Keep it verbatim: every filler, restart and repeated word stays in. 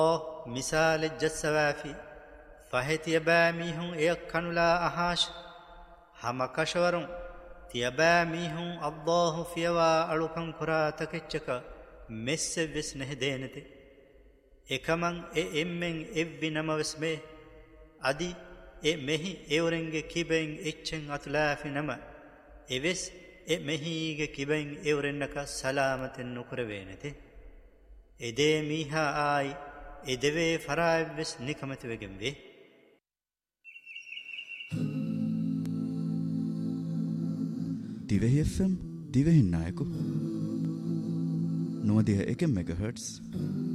مثال الجسوافي فهي باميهم ايكنلا اهاش هم كشورون تيباميهم الله فيوا الوكن كرا تكچك مس وس نهدينتي එකමන් එ එම්මෙන් එව්වි නමවස්මේ අදි එ මෙහි එවරෙන්ගේ කිබෙන් එච්චෙන් අතුලාෆි නම එවෙස් එ මෙහිගේ කිබෙන් එවරෙන්නක සලාමතෙන් නුකරවේනති එදේ මීහා ආයි එදවේ ෆරායිවස් නිකමති වෙගෙන් වේ දිවෙහි එෆ් එම් දිවෙහින් නායකු නොවදිහ එක මෙගාහර්ට්ස්